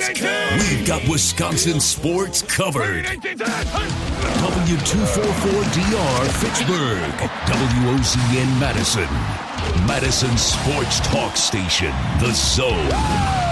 We've got Wisconsin sports covered. W244DR Fitchburg, WOZN Madison. Madison Sports Talk Station, The Zone.